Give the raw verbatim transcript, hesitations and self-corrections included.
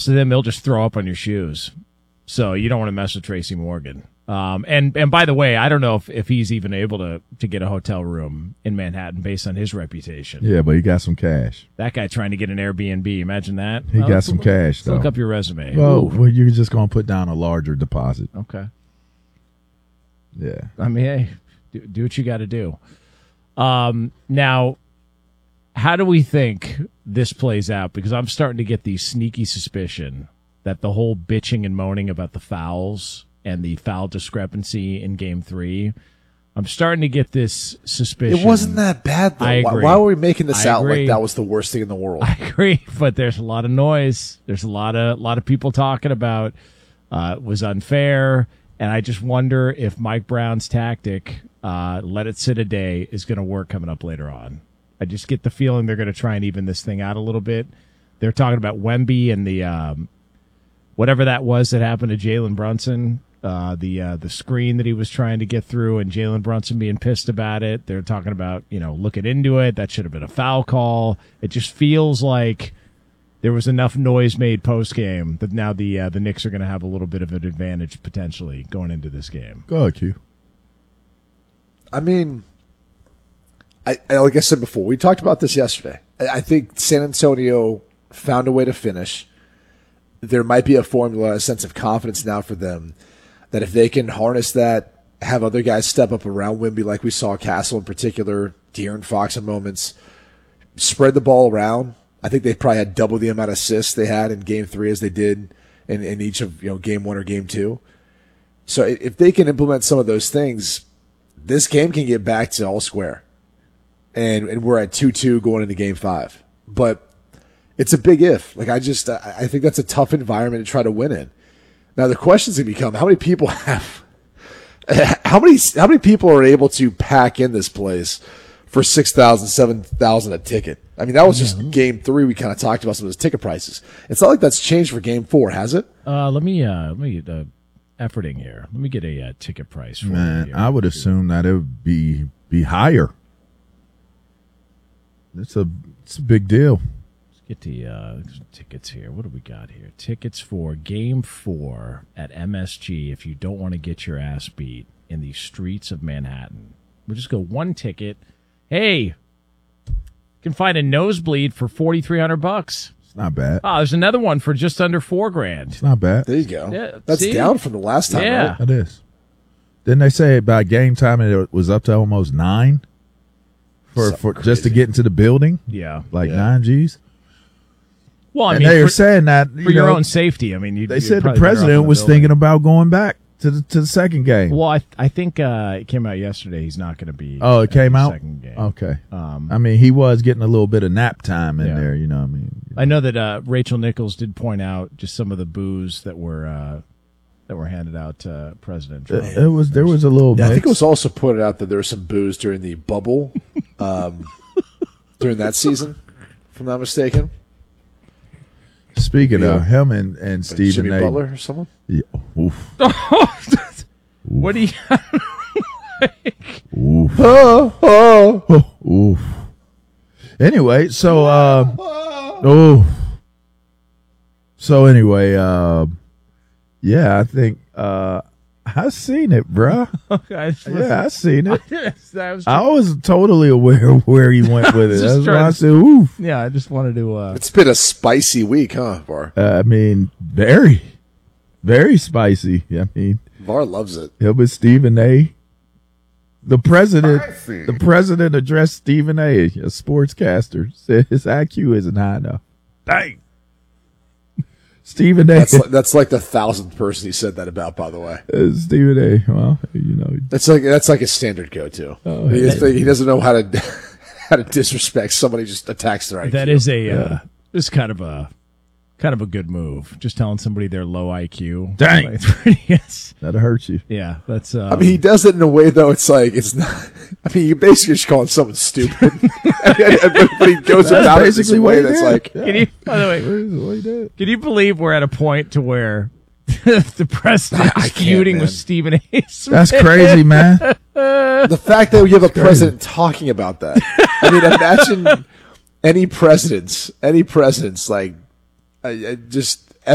to them, they'll just throw up on your shoes. So you don't want to mess with Tracy Morgan. Um, and, and by the way, I don't know if, if he's even able to, to get a hotel room in Manhattan based on his reputation. Yeah, but he got some cash. That guy trying to get an Airbnb, imagine that. He well, got some look, cash, though. Look up your resume. Well, well, you're just going to put down a larger deposit. Okay. Yeah. I mean, hey, do, do what you got to do. Um, now, how do we think this plays out? Because I'm starting to get the sneaky suspicion that the whole bitching and moaning about the fouls and the foul discrepancy in game three, I'm starting to get this suspicion. It wasn't that bad, though. I Why, agree. why were we making this I out agree. like that was the worst thing in the world? I agree, but there's a lot of noise. There's a lot of lot of people talking about uh, it was unfair, and I just wonder if Mike Brown's tactic, uh, let it sit a day, is going to work coming up later on. I just get the feeling they're going to try and even this thing out a little bit. They're talking about Wemby and the um, whatever that was that happened to Jalen Brunson. Uh, the uh, the screen that he was trying to get through, and Jalen Brunson being pissed about it. They're talking about, you know, looking into it. That should have been a foul call. It just feels like there was enough noise made post game that now the uh, the Knicks are going to have a little bit of an advantage potentially going into this game. Go ahead, Q. I mean, I, I like I said before, we talked about this yesterday. I, I think San Antonio found a way to finish. There might be a formula, a sense of confidence now for them, that if they can harness that, have other guys step up around Wemby like we saw Castle in particular, De'Aaron Fox in moments, spread the ball around. I think they probably had double the amount of assists they had in game three as they did in, in each of, you know, game one or game two. So if they can implement some of those things, this game can get back to all square. And and we're at two two going into game five. But it's a big if. Like I just I think that's a tough environment to try to win in. Now the questions going to become, how many people have how many how many people are able to pack in this place for six thousand, seven thousand a ticket? I mean, that was just mm-hmm. game three. We kind of talked about some of those ticket prices. It's not like that's changed for game four, has it? Uh, let me uh, let me uh, efforting here. Let me get a uh, ticket price. For Man, you I would assume that it would be be higher. It's a it's a big deal. Let's get the uh, tickets here. What do we got here? Tickets for Game Four at M S G. If you don't want to get your ass beat in the streets of Manhattan, we'll just go one ticket. Hey, you can find a nosebleed for forty three hundred bucks. It's not bad. Oh, there's another one for just under four grand. It's not bad. There you go. Yeah, That's see? down from the last time, Yeah. right? It is. Didn't they say by game time it was up to almost nine for, for just to get into the building? Yeah, Like Yeah. nine G's. Well, I and mean, they for, were saying that you for your know, own safety. I mean, you, They you're said the probably better off in president the was building. thinking about going back to the to the second game. Well, I I think uh, it came out yesterday. He's not going to be. Oh, it at came the out? Second game. Okay. Um, I mean, he was getting a little bit of nap time in Yeah. there, you know what I mean? I know that uh, Rachel Nichols did point out just some of the boos that were uh, that were handed out to President Trump. It, it was there was a little Yeah, I mix. think it was also pointed out that there was some booze during the bubble um, during that season, if I'm not mistaken. Speaking Yeah. of him and, and Stephen Jimmy A. Butler or someone? Yeah, oof, What do you? oof, Oh, oh. oh, oof. Anyway, so uh, oh, so anyway, uh, yeah, I think uh, I seen it, bruh. Okay, Yeah, I seen it. I was I was totally aware of where he went with it. Just That's why trying I to- said, oof. yeah, I just wanted to. Uh, It's been a spicy week, huh, Var? Uh, I mean, very, very spicy. I mean, Var loves it. him and Stephen A. The president, the president addressed Stephen A., a sportscaster, said his I Q isn't high enough. Dang. Stephen A. That's like, that's like the thousandth person he said that about, by the way. uh, Stephen A. Well, you know, That's like that's like a standard go-to. Oh, he, yeah. is- he doesn't know how to how to disrespect somebody who just attacks their I Q. that is a. Uh, this is kind of a. Kind of a good move. Just telling somebody they're low I Q. Dang. Like, it's pretty- yes. that'll hurt you. Yeah, that's. Uh, I mean, he does it in a way though. It's like it's not. I mean, you basically just calling someone stupid, but he goes That's about it this basically way what he that's did. like. can you? By the way, What he did. can you believe we're at a point to where the president I- I is can't, feuding man. with Stephen A. Smith? That's crazy, man. The fact that we have a president talking about that. I mean, imagine any presidents, any presidents like, I, I just